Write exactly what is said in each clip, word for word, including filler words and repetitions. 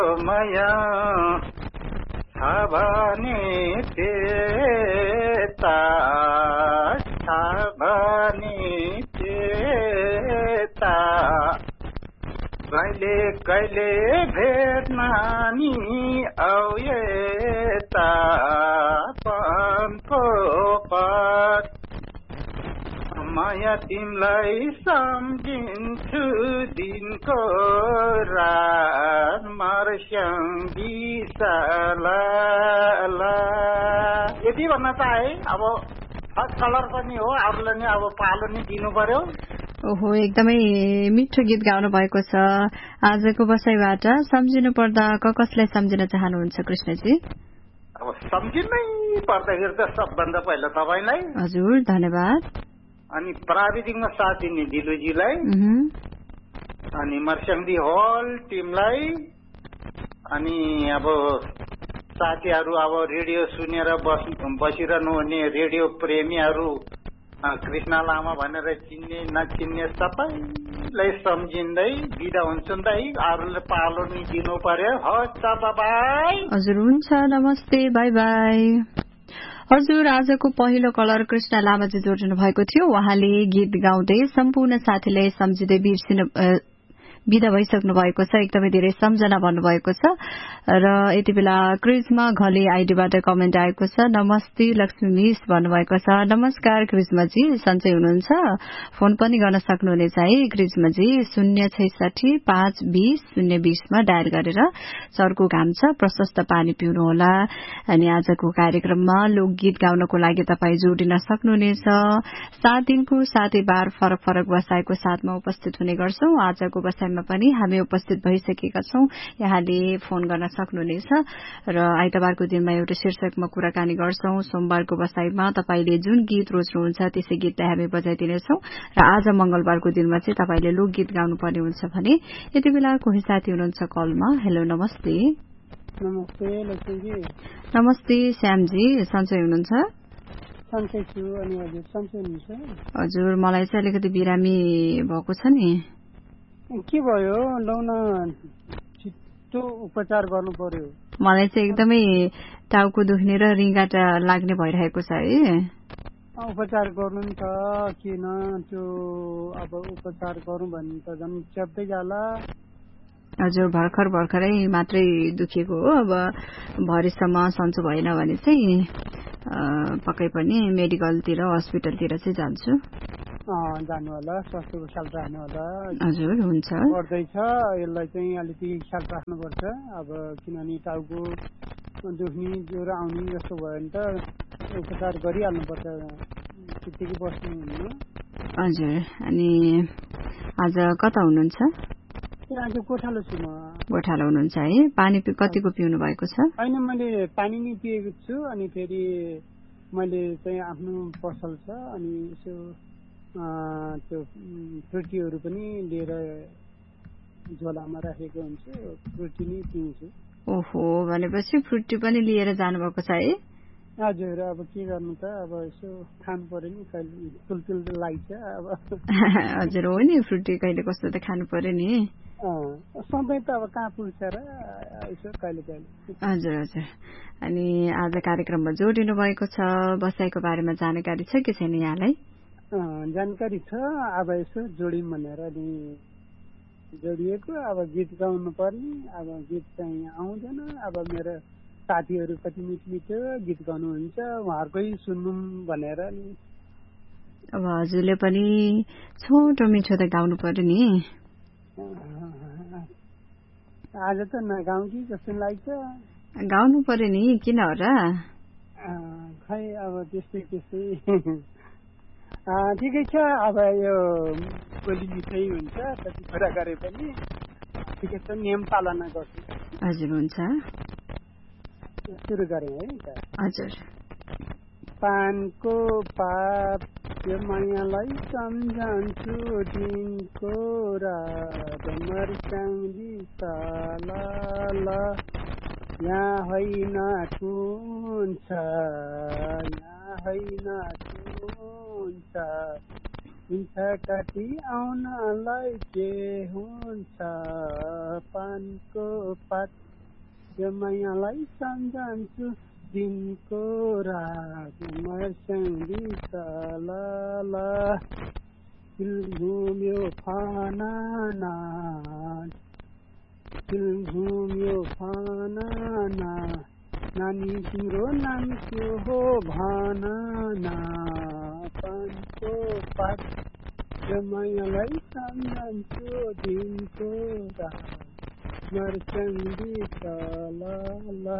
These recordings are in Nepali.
माया भने त्यता भने त्यता कहिले कहिले भेट्न नि आऊ यता पनको पथ माया तिमलाई सम्झिन्छु दिनको रात मर्स्याङ बिसाला। यति भन्न चाहे अब फर्स्ट कलर पनि हो, अरूले नि अब पालो नि दिनु पर्यो। ओहो, एकदमै मिठो गीत गाउनु भएको छ। आजको बसाइबाट सम्झिनु पर्दा क कसलाई सम्झिन चाहनुहुन्छ कृष्णजी? अब सम्झिनै पर्दाखेरि त सबभन्दा पहिला तपाईलाई। हजुर, धन्यवाद। अनि प्राविधिकमा साथ दिने दिलुजीलाई, अनि मर्स्याङदी होल टिमलाई, अनि अब साथीहरू अब रेडियो सुनेर बस बसिरहनु हुने रेडियो प्रेमीहरू, कृष्ण लामा भनेर चिन्ने नचिन्ने सबैलाई सम्झिँदै बिदा हुन्छु नि त है। अरूले पालो नि दिनु पर्यो। हस् त, बाई। हजुर, हुन्छ, नमस्ते, बाई बाई। हजुर, आजको पहिलो कलर कृष्ण लामाजी जोड्नु भएको थियो। उहाँले गीत गाउँदै सम्पूर्ण साथीलाई सम्झिँदै बिर्सिनु विदा भइसक्नु भएको छ। एकदमै धेरै सम्झना भन्नुभएको छ। र यति बेला क्रिजमा घले आइडीबाट कमेन्ट आएको छ। नमस्ते लक्ष्मी मिस भन्नुभएको छ। नमस्कार क्रिजमाजी, सन्चै हुनुहुन्छ? फोन पनि गर्न सक्नुहुनेछ है क्रिजमाजी। शून्य छैसठी पाँच बीस शून्य बीसमा डायल गरेर सरको घाम छ, प्रशस्त पानी पिउनुहोला। अनि आजको कार्यक्रममा लोकगीत गाउनको लागि तपाईँ जोडिन सक्नुहुनेछ। सात दिनको सातै बार फरक फरक बसाइको साथमा उपस्थित हुने गर्छौं। आजको बसाइमा पनि हामी उपस्थित भइसकेका छौं। यहाँले फोन गर्न सक्नुहुनेछ र आइतबारको दिनमा एउटा शीर्षकमा कुराकानी गर्छौं। सोमबारको बसाइमा तपाईले जुन गीत रोज्नुहुन्छ त्यसै गीतलाई हामी बजाइदिनेछौं। र आज मंगलबारको दिनमा चाहिँ तपाईले लोकगीत गाउनुपर्ने हुन्छ भने यति बेला कोही साथी हुनुहुन्छ कलमा। हेलो, नमस्ते। नमस्ते लक्ष्मीजी। नमस्ते श्यामजी, सन्चै हुनुहुन्छ? सन्चै छु। अनि हजुर सन्चै हुनुहुन्छ? हजुर, मलाई चाहिँ अलिकति बिरामी भएको छ नि। के भयो? लौन छिटो उपचार गर्नु पर्यो। मलाई चाहिँ एकदमै टाउको दुख्ने र रिङ्गाट लाग्ने भइरहेको छ है। उपचार गर्नु नि त, किन त्यो अब उपचार गरौँ भने त झन् च्याप्दै जाला। हजुर, भर्खर भर्खरै मात्रै दुखेको हो। अब भरेसम्म सन्चो भएन भने चाहिँ पक्कै पनि मेडिकलतिर हस्पिटलतिर चाहिँ जान्छु। जानु होला, स्वास्थ्यको ख्याल राख्नु होला। हजुर, हुन्छ। बढ्दैछ, यसलाई चाहिँ अलिकति ख्याल राख्नुपर्छ। अब किनभने टाउको दुख्ने ज्वरो आउने जस्तो भयो भने त उपचार गरिहाल्नुपर्छ, त्यतिकै बस्नु हुन्न। हजुर, अनि आज कता हुनुहुन्छ? आज गोठालो छु म। गोठालो हुनुहुन्छ है? पानी कतिको पिउनु भएको छ? होइन, मैले पानी नै पिएको छु। अनि फेरि मैले चाहिँ आफ्नो पसल छ, अनि यसो त्यो फ्रुटीहरू पनि लिएर झोलामा राखेको हुन्छु, फ्रुटी नै पिउँछु। ओहो, भनेपछि फ्रुटी पनि लिएर जानुभएको छ है? हजुर, अब के गर्नु त, अब यसो खानु पर्यो नि, कहिले तुलतुल लाग्छ अब। हजुर, हो नि, फ्रुटी कहिले कस्तो त खानु पर्यो नि। सधैँ त अब कहाँ पुग्छ र, यसो कहिले कहिले। हजुर हजुर। अनि आज कार्यक्रममा जोडिनु भएको छ, बसाइको बारेमा जानकारी छ कि छैन यहाँलाई? जानकारी छ, अब यसो जोडिम भनेर नि जोडिएको। अब गीत गाउनु पर्ने, अब गीत चाहिँ आउँदैन। अब मेरो साथीहरू कति मिठो मिठो गीत गाउनुहुन्छ, उहाँहरूकै सुन्नु भनेर नि। अब हजुरले पनि छोटो मिठो त गाउनु पर्यो नि। आज त नगाउँ कि जस्तो लाग्छ। गाउनु पर्यो नि, किन हो र? खै अब त्यस्तै त्यस्तै। ठिकै छ, अब यो बोली मिठै हुन्छ, कति कुरा गरे पनि ठिकै छ, नियम पालना गर्छु। हजुर, हुन्छ। सुरु गरे है त। हजुर। पानको पात यो मायालाई सम्झन्छु दिनको रात मर्स्याङ बिसाला। यहाँ होइन कुन छ, यहाँ होइन कुन छ, हुन्छ कति आउनलाई के हुन्छ। पानको पात मायालाई सम्झन्छु दिनको रात मर्सँगी तलला दिल घुम्यो फाना दिल घुम्यो फाना नानी तिम्रो नाम के हो भना पानको पात मायालाई सम्झन्छु दिनको रात मर्सँगी तलला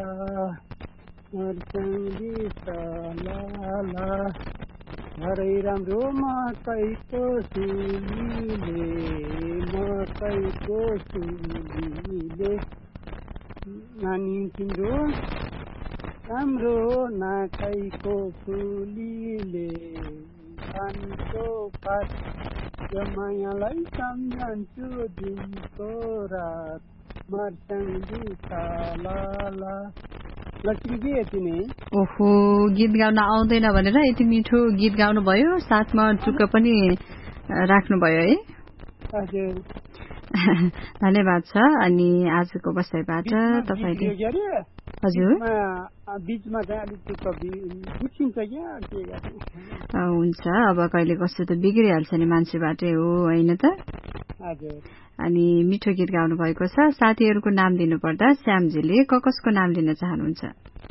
मर्सँगी तलला हरै राम्रो मकैको सुलीले मकैको सुलीले नानी तिम्रो राम्रो नाकैको फुलीले पानीको पात मायालाई सम्झन्छु दिनको रात मर्सँगी तलला लक्ष्मीजी यति नै। ओहो गीत गाउन आउँदैन भनेर यति मिठो गीत गाउनु भयो साथमा टुक्क पनि राख्नुभयो है। हजुर धन्यवाद छ। अनि आजको बसाइबाट तपाईले हजुर बीचमा चाहिँ अलिक टुक्क बिर्सिन्छ क्या के गर्ने हुन्छ अब कहिले कस्तो त बिग्रिहाल्छ नि मान्छेबाटै हो होइन त। हजुर अनि मिठो गीत गाउनु भएको छ। साथीहरूको नाम दिनुपर्दा श्यामजीले क कसको नाम लिन चाहनुहुन्छ?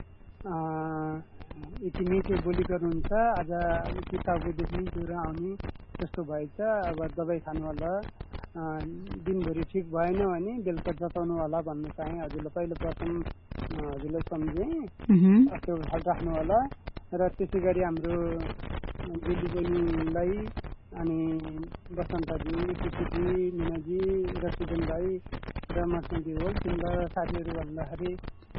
यति मिठो बोली गर्नुहुन्छ आज किताबदेखि ज्वरो आउने जस्तो भएछ। अब दबाई खानु होला दिनभरि ठिक भएन भने बेलुका जताउनु होला भन्न चाहे हजुरलाई पहिलो प्रथम हजुरलाई सम्झेँ त्यो ख्याल राख्नु होला। र त्यसै गरी हाम्रो दिदी बहिनीलाई अनि बसन्तजी सुशीजी मिनाजी रसिदन भाइ र मर्सँगी हो तिम्रो साथीहरू भन्दाखेरि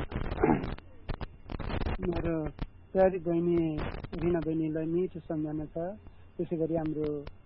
मेरो प्यारी बहिनी रिना बहिनीलाई मिठो सम्झना छ। त्यसै गरी हाम्रो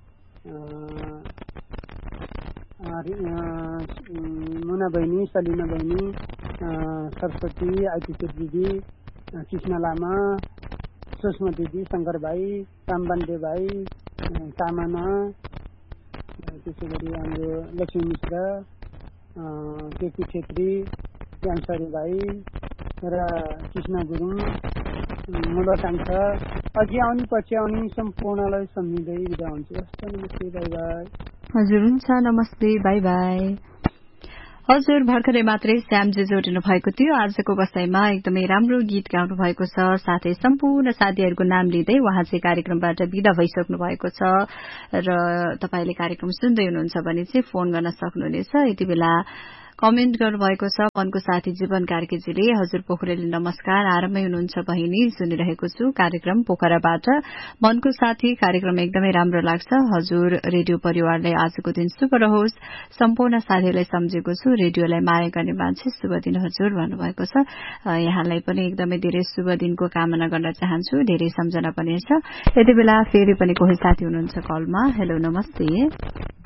मुना बहिनी सलिना बहिनी सरस्वती आइटी दिदी कृष्ण लामा सुषमा दिदी शङ्कर भाइ रामबान्डे भाइ कामना त्यसै गरी हाम्रो लक्ष्मी मिश्र केपी छेत्री क्यान्सरी भाइ र कृष्ण गुरुङ मुला कान्छ अघि आउने पछि आउने सम्पूर्णलाई सम्झिँदै बिदा हुन्छु। नमस्ते बाई बाई। हजुर हुन्छ नमस्ते बाई बाई। हजुर भर्खरै मात्रै श्यामजी जोडिनु भएको थियो। आजको बसाइमा एकदमै राम्रो गीत गाउनु भएको छ। साथै सम्पूर्ण साथीहरूको नाम लिँदै उहाँ चाहिँ कार्यक्रमबाट विदा भइसक्नु भएको छ र तपाईले कार्यक्रम सुन्दै हुनुहुन्छ भने चाहिँ फोन गर्न सक्नुहुनेछ। यति बेला कमेन्ट गर्नुभएको छ मनको साथी जीवन कार्कीजीले हजुर पोखरेल नमस्कार आरामै हुनुहुन्छ बहिनी सुनिरहेको छु कार्यक्रम पोखराबाट मनको साथी कार्यक्रम एकदमै राम्रो लाग्छ हजुर रेडियो परिवारलाई आजको दिन शुभ रहोस् सम्पूर्ण साथीहरूलाई सम्झेको छु रेडियोलाई माया गर्ने मान्छे शुभ दिन हजुर भन्नुभएको छ यहाँलाई पनि एकदमै धेरै शुभ दिनको कामना गर्न चाहन्छु धेरै सम्झना पनि छ। यति बेला फेरि पनि कोही साथी हुनुहुन्छ कलमा। हेलो नमस्ते।